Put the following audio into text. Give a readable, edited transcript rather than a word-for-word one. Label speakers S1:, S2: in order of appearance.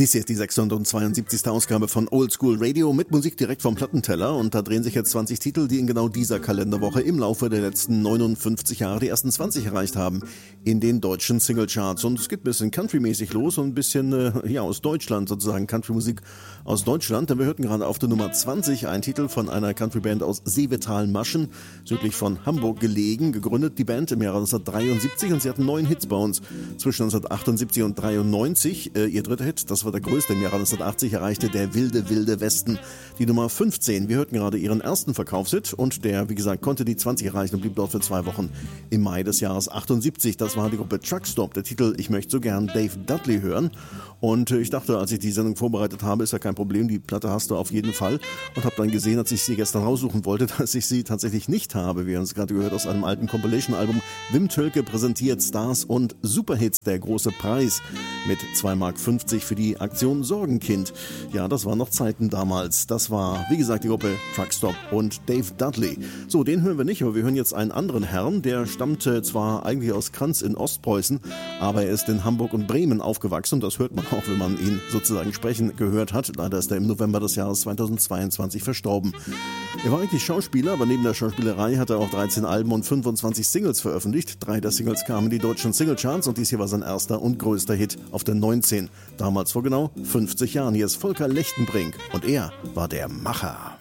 S1: Dies ist die 672. Ausgabe von Oldschool Radio mit Musik direkt vom Plattenteller und da drehen sich jetzt 20 Titel, die in genau dieser Kalenderwoche im Laufe der letzten 59 Jahre die ersten 20 erreicht haben in den deutschen Singlecharts. Und es geht ein bisschen Country-mäßig los und ein bisschen aus Deutschland sozusagen, Country-Musik aus Deutschland. Denn wir hörten gerade auf der Nummer 20 einen Titel von einer Country-Band aus Seevetal-Maschen, südlich von Hamburg gelegen, gegründet die Band im Jahre 1973 und sie hatten 9 Hits bei uns zwischen 1978 und 93. Ihr dritter Hit, das war der größte im Jahre 1980, erreichte der Wilde Wilde Westen die Nummer 15. Wir hörten gerade ihren ersten Verkaufshit und der, wie gesagt, konnte die 20 erreichen und blieb dort für 2 Wochen im Mai des Jahres 78. Das war die Gruppe Truckstop. Der Titel Ich möchte so gern Dave Dudley hören. Und ich dachte, als ich die Sendung vorbereitet habe, ist ja kein Problem, die Platte hast du auf jeden Fall. Und habe dann gesehen, als ich sie gestern raussuchen wollte, dass ich sie tatsächlich nicht habe. Wir haben es gerade gehört aus einem alten Compilation-Album. Wim Tölke präsentiert Stars und Superhits, der große Preis mit 2,50 Mark für die Aktion Sorgenkind. Ja, das waren noch Zeiten damals. Das war, wie gesagt, die Gruppe Truckstop und Dave Dudley. So, den hören wir nicht, aber wir hören jetzt einen anderen Herrn, der stammt zwar eigentlich aus Kranz in Ostpreußen, aber er ist in Hamburg und Bremen aufgewachsen und das hört man auch, wenn man ihn sozusagen sprechen gehört hat. Leider ist er im November des Jahres 2022 verstorben. Er war eigentlich Schauspieler, aber neben der Schauspielerei hat er auch 13 Alben und 25 Singles veröffentlicht. 3 der Singles kamen in die deutschen Singlecharts und dies hier war sein erster und größter Hit auf der 19. Damals vor genau 50 Jahren. Hier ist Volker Lechtenbrink und er war der Macher.